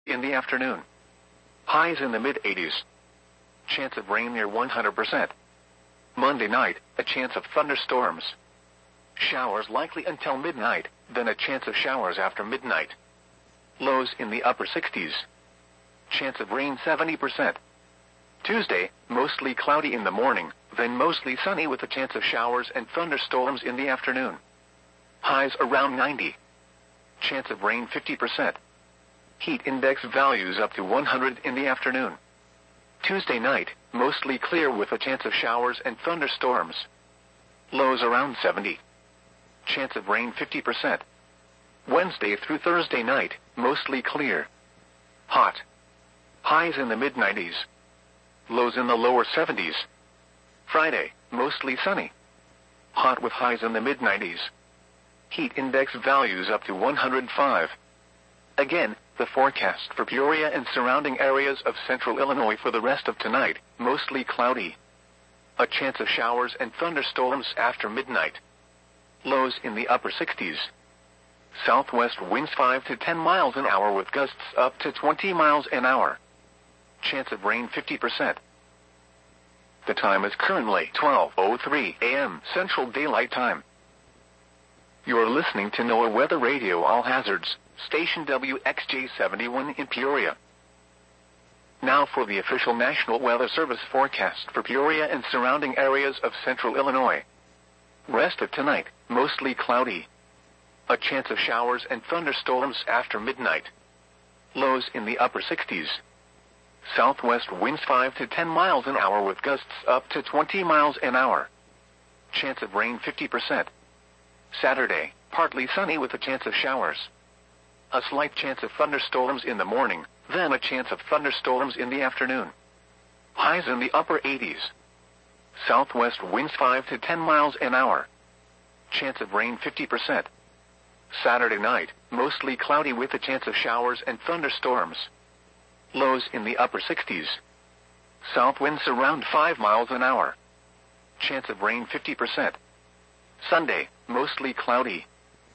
in the afternoon. Highs in the mid-80s. Chance of rain near 100%. Monday night, a chance of thunderstorms. Showers likely until midnight, then a chance of showers after midnight. Lows in the upper 60s. Chance of rain 70%. Tuesday, mostly cloudy in the morning, then mostly sunny with a chance of showers and thunderstorms in the afternoon. Highs around 90. Chance of rain 50%. Heat index values up to 100 in the afternoon. Tuesday night, mostly clear with a chance of showers and thunderstorms. Lows around 70. Chance of rain 50%. Wednesday through Thursday night, mostly clear. Hot. Highs in the mid-90s. Lows in the lower 70s. Friday, mostly sunny. Hot with highs in the mid-90s. Heat index values up to 105. Again, the forecast for Peoria and surrounding areas of central Illinois for the rest of tonight, mostly cloudy. A chance of showers and thunderstorms after midnight. Lows in the upper 60s. Southwest winds 5 to 10 miles an hour with gusts up to 20 miles an hour. Chance of rain 50%. The time is currently 12:03 a.m. Central Daylight Time. You are listening to NOAA Weather Radio All Hazards, station WXJ71 in Peoria. Now for the official National Weather Service forecast for Peoria and surrounding areas of central Illinois. Rest of tonight, mostly cloudy. A chance of showers and thunderstorms after midnight. Lows in the upper 60s. Southwest winds 5 to 10 miles an hour with gusts up to 20 miles an hour. Chance of rain 50%. Saturday, partly sunny with a chance of showers. A slight chance of thunderstorms in the morning, then a chance of thunderstorms in the afternoon. Highs in the upper 80s. Southwest winds 5 to 10 miles an hour. Chance of rain 50%. Saturday night, mostly cloudy with a chance of showers and thunderstorms. Lows in the upper 60s. South winds around 5 miles an hour. Chance of rain 50%. Sunday, mostly cloudy.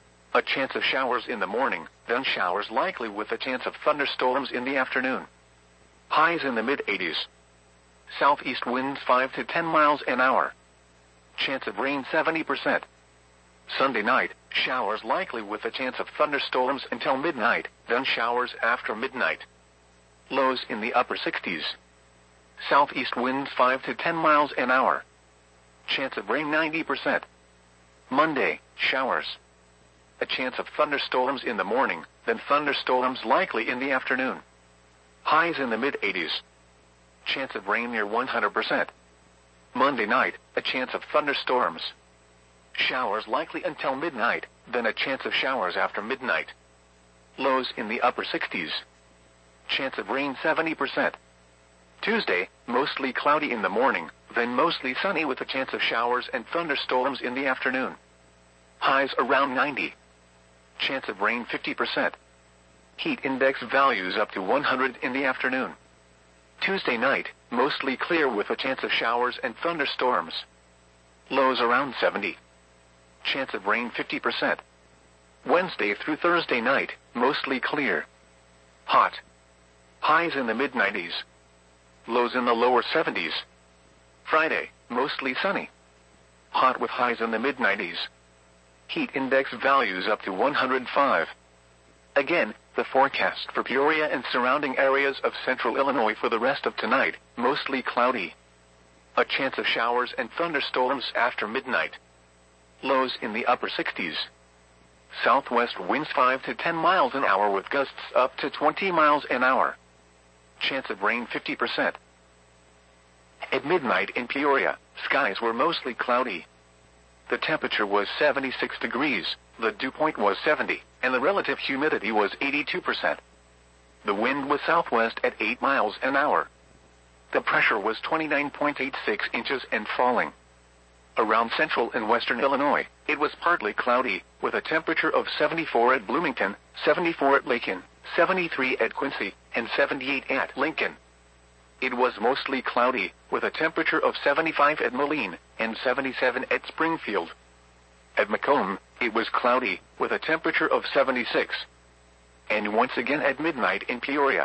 A chance of showers in the morning, then showers likely with a chance of thunderstorms in the afternoon. Highs in the mid-80s. Southeast winds 5 to 10 miles an hour. Chance of rain 70%. Sunday night, showers likely with a chance of thunderstorms until midnight, then showers after midnight. Lows in the upper 60s. Southeast winds 5 to 10 miles an hour. Chance of rain 90%. Monday, showers. A chance of thunderstorms in the morning, then thunderstorms likely in the afternoon. Highs in the mid-80s. Chance of rain near 100%. Monday night, a chance of thunderstorms. Showers likely until midnight, then a chance of showers after midnight. Lows in the upper 60s. Chance of rain 70%. Tuesday, mostly cloudy in the morning, then mostly sunny with a chance of showers and thunderstorms in the afternoon. Highs around 90. Chance of rain 50%. Heat index values up to 100 in the afternoon. Tuesday night, mostly clear with a chance of showers and thunderstorms. Lows around 70. Chance of rain 50%. Wednesday through Thursday night, mostly clear. Hot. Highs in the mid-90s. Lows in the lower 70s. Friday, mostly sunny. Hot with highs in the mid-90s. Heat index values up to 105. Again, the forecast for Peoria and surrounding areas of central Illinois for the rest of tonight, mostly cloudy. A chance of showers and thunderstorms after midnight. Lows in the upper 60s. Southwest winds 5 to 10 miles an hour with gusts up to 20 miles an hour. Chance of rain 50%. At midnight in Peoria, skies were mostly cloudy. The temperature was 76 degrees, the dew point was 70, and the relative humidity was 82%. The wind was southwest at 8 miles an hour. The pressure was 29.86 inches and falling. Around central and western Illinois, it was partly cloudy, with a temperature of 74 at Bloomington, 74 at Lincoln, 73 at Quincy, and 78 at Lincoln. It was mostly cloudy, with a temperature of 75 at Moline, and 77 at Springfield. At Macomb, it was cloudy, with a temperature of 76. And once again at midnight in Peoria,